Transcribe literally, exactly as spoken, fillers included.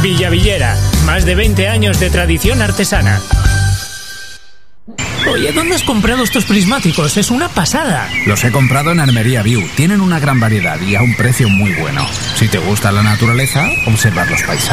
Villavillera, más de veinte años de tradición artesana. Oye, ¿dónde has comprado estos prismáticos? Es una pasada. Los he comprado en Armería View. Tienen una gran variedad y a un precio muy bueno. Si te gusta la naturaleza, observar los paisajes.